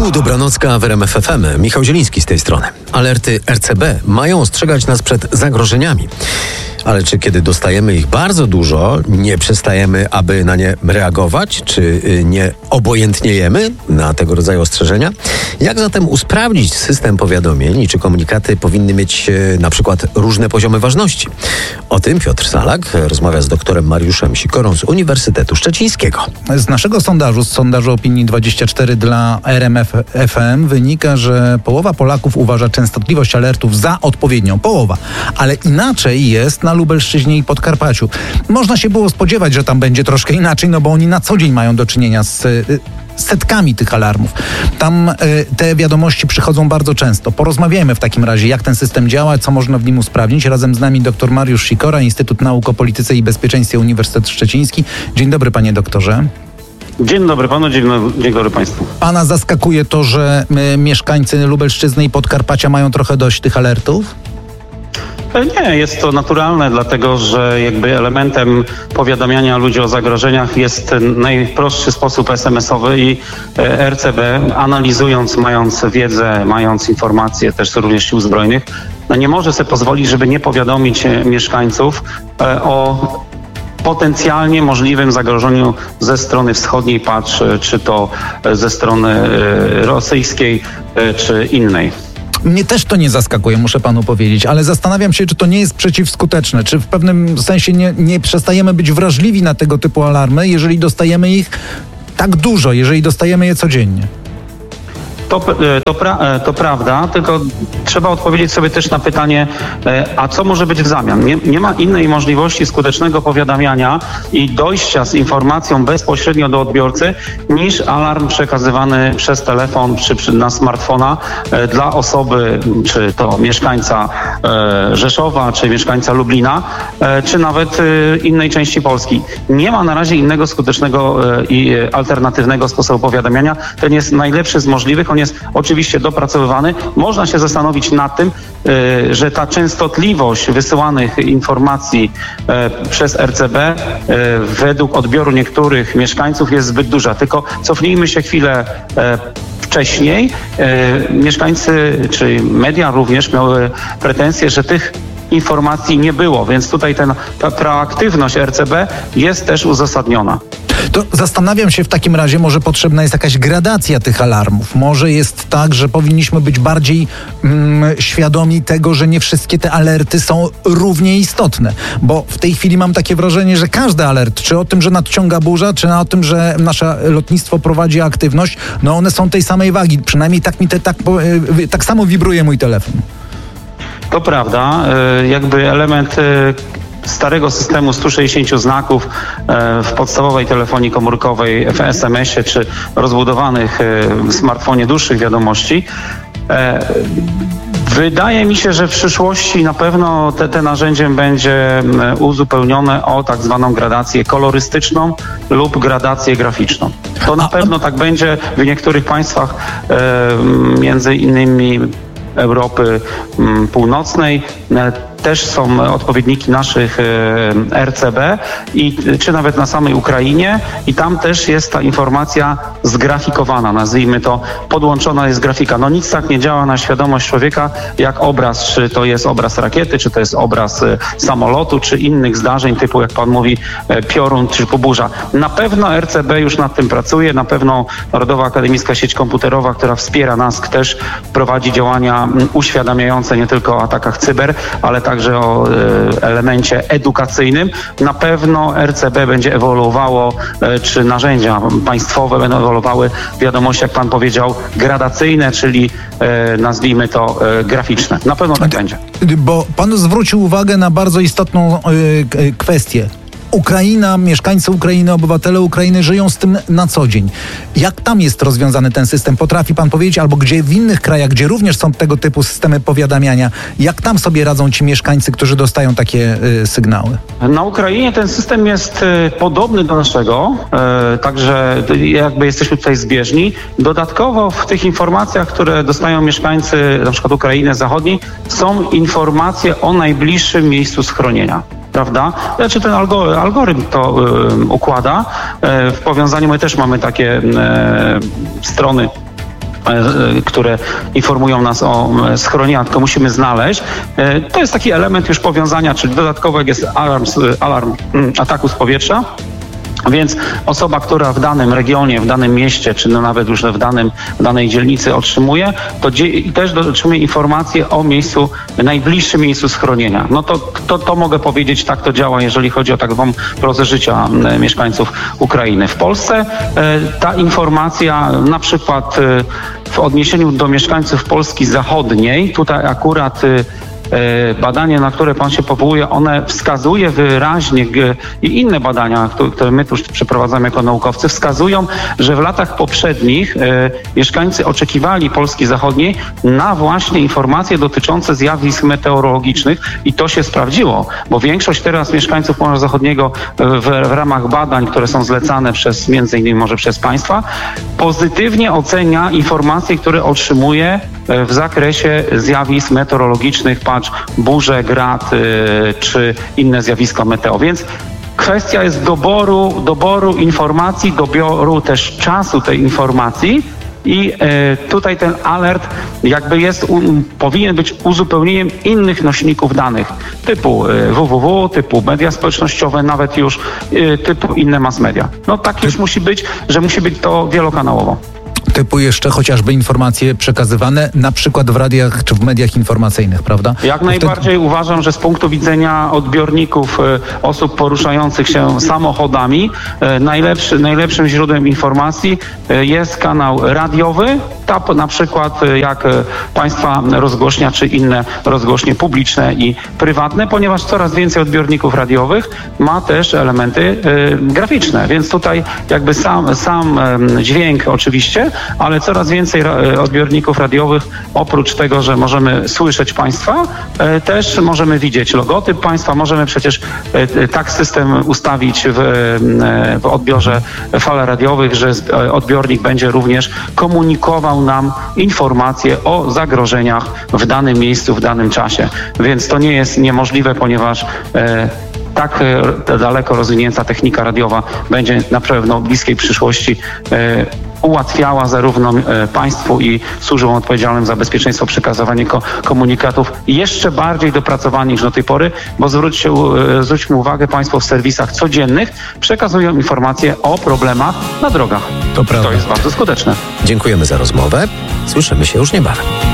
Dobranocka w RMF FM. Michał Zieliński z tej strony. Alerty RCB mają ostrzegać nas przed zagrożeniami. Ale czy kiedy dostajemy ich bardzo dużo, nie przestajemy, aby na nie reagować? Czy nie obojętniejemy na tego rodzaju ostrzeżenia? Jak zatem usprawnić system powiadomień i czy komunikaty powinny mieć na przykład różne poziomy ważności? O tym Piotr Salak rozmawia z doktorem Mariuszem Sikorą z Uniwersytetu Szczecińskiego. Z naszego sondażu, z sondażu Opinii24 dla RMF FM wynika, że połowa Polaków uważa częstotliwość alertów za odpowiednią. Połowa. Ale inaczej jest na Lubelszczyźnie i Podkarpaciu. Można się było spodziewać, że tam będzie troszkę inaczej, no bo oni na co dzień mają do czynienia z setkami tych alarmów. Tam te wiadomości przychodzą bardzo często. Porozmawiajmy w takim razie, jak ten system działa, co można w nim usprawnić. Razem z nami dr Mariusz Sikora, Instytut Nauk o Polityce i Bezpieczeństwie, Uniwersytet Szczeciński. Dzień dobry, panie doktorze. Dzień dobry panu, dzień dobry państwu. Pana zaskakuje to, że mieszkańcy Lubelszczyzny i Podkarpacia mają trochę dość tych alertów? Nie, jest to naturalne, dlatego że jakby elementem powiadamiania ludzi o zagrożeniach jest najprostszy sposób SMS-owy i RCB, analizując, mając wiedzę, mając informacje też również sił zbrojnych, nie może sobie pozwolić, żeby nie powiadomić mieszkańców o potencjalnie możliwym zagrożeniu ze strony wschodniej, patrz, czy to ze strony rosyjskiej, czy innej. Mnie też to nie zaskakuje, muszę panu powiedzieć, ale zastanawiam się, czy to nie jest przeciwskuteczne, czy w pewnym sensie nie przestajemy być wrażliwi na tego typu alarmy, jeżeli dostajemy ich tak dużo, jeżeli dostajemy je codziennie. To prawda, tylko trzeba odpowiedzieć sobie też na pytanie, a co może być w zamian? Nie ma innej możliwości skutecznego powiadamiania i dojścia z informacją bezpośrednio do odbiorcy niż alarm przekazywany przez telefon czy na smartfona dla osoby, czy to mieszkańca Rzeszowa, czy mieszkańca Lublina, czy nawet innej części Polski. Nie ma na razie innego skutecznego i alternatywnego sposobu powiadamiania. Ten jest najlepszy z możliwych. On jest oczywiście dopracowywany. Można się zastanowić nad tym, że ta częstotliwość wysyłanych informacji przez RCB według odbioru niektórych mieszkańców jest zbyt duża. Tylko cofnijmy się chwilę wcześniej. Mieszkańcy czy media również miały pretensje, że tych informacji nie było, więc tutaj ta proaktywność RCB jest też uzasadniona. To zastanawiam się w takim razie, może potrzebna jest jakaś gradacja tych alarmów. Może jest tak, że powinniśmy być bardziej świadomi tego, że nie wszystkie te alerty są równie istotne. Bo w tej chwili mam takie wrażenie, że każdy alert, czy o tym, że nadciąga burza, czy o tym, że nasze lotnictwo prowadzi aktywność, no one są tej samej wagi. Przynajmniej tak samo wibruje mój telefon. To prawda. Jakby element starego systemu 160 znaków w podstawowej telefonii komórkowej, w SMS-ie czy rozbudowanych w smartfonie dłuższych wiadomości. Wydaje mi się, że w przyszłości na pewno te narzędzie będzie uzupełnione o tak zwaną gradację kolorystyczną lub gradację graficzną. To na pewno tak będzie w niektórych państwach, między innymi Europy Północnej. Też są odpowiedniki naszych RCB czy nawet na samej Ukrainie i tam też jest ta informacja zgrafikowana, nazwijmy to, podłączona jest grafika. No nic tak nie działa na świadomość człowieka jak obraz, czy to jest obraz rakiety, czy to jest obraz samolotu, czy innych zdarzeń typu, jak pan mówi, piorun czy burza. Na pewno RCB już nad tym pracuje, na pewno Narodowa Akademicka Sieć Komputerowa, która wspiera NASK, też prowadzi działania uświadamiające nie tylko o atakach cyber, ale także o elemencie edukacyjnym. Na pewno RCB będzie ewoluowało, czy narzędzia państwowe będą ewoluowały w wiadomości, jak pan powiedział, gradacyjne, czyli nazwijmy to graficzne. Na pewno tak będzie. Bo pan zwrócił uwagę na bardzo istotną kwestię. Ukraina, mieszkańcy Ukrainy, obywatele Ukrainy żyją z tym na co dzień. Jak tam jest rozwiązany ten system? Potrafi pan powiedzieć, albo gdzie w innych krajach, gdzie również są tego typu systemy powiadamiania, jak tam sobie radzą ci mieszkańcy, którzy dostają takie sygnały? Na Ukrainie ten system jest podobny do naszego, także jakby jesteśmy tutaj zbieżni. Dodatkowo w tych informacjach, które dostają mieszkańcy na przykład Ukrainy Zachodniej, są informacje o najbliższym miejscu schronienia. Prawda? Znaczy ten algorytm to układa. W powiązaniu my też mamy takie strony które informują nas o schronieniach, tylko musimy znaleźć. To jest taki element już powiązania, czyli dodatkowo jak jest alarm ataku z powietrza, więc osoba, która w danym regionie, w danym mieście, czy nawet już w danej dzielnicy otrzymuje, też otrzymuje informacje o najbliższym miejscu schronienia. No to mogę powiedzieć, tak to działa, jeżeli chodzi o taką prozę życia mieszkańców Ukrainy. W Polsce ta informacja na przykład w odniesieniu do mieszkańców Polski Zachodniej, tutaj akurat badanie, na które pan się powołuje, one wskazuje wyraźnie i inne badania, które my tu przeprowadzamy jako naukowcy, wskazują, że w latach poprzednich mieszkańcy oczekiwali Polski Zachodniej na właśnie informacje dotyczące zjawisk meteorologicznych i to się sprawdziło, bo większość teraz mieszkańców Pomorza Zachodniego w ramach badań, które są zlecane między innymi może przez państwa, pozytywnie ocenia informacje, które otrzymuje w zakresie zjawisk meteorologicznych, burze, grad czy inne zjawiska meteo. Więc kwestia jest doboru informacji, doboru też czasu tej informacji i tutaj ten alert jakby powinien być uzupełnieniem innych nośników danych typu www, typu media społecznościowe, nawet już typu inne mass media. No tak już musi być, że musi być to wielokanałowo. Typu jeszcze chociażby informacje przekazywane na przykład w radiach czy w mediach informacyjnych, prawda? Jak najbardziej uważam, że z punktu widzenia odbiorników, osób poruszających się samochodami, najlepszym źródłem informacji jest kanał radiowy, na przykład jak państwa rozgłośnia czy inne rozgłośnie publiczne i prywatne, ponieważ coraz więcej odbiorników radiowych ma też elementy graficzne, więc tutaj jakby sam dźwięk oczywiście, ale coraz więcej odbiorników radiowych, oprócz tego, że możemy słyszeć państwa, też możemy widzieć logotyp państwa, możemy przecież tak system ustawić w odbiorze fal radiowych, że odbiornik będzie również komunikował nam informacje o zagrożeniach w danym miejscu, w danym czasie. Więc to nie jest niemożliwe, ponieważ tak daleko rozwinięta technika radiowa będzie na pewno w bliskiej przyszłości ułatwiała zarówno państwu i służbom odpowiedzialnym za bezpieczeństwo przekazywania komunikatów jeszcze bardziej dopracowanych niż do tej pory, bo zwróćmy uwagę, państwo w serwisach codziennych przekazują informacje o problemach na drogach. To prawda. To jest bardzo skuteczne. Dziękujemy za rozmowę. Słyszymy się już niebawem.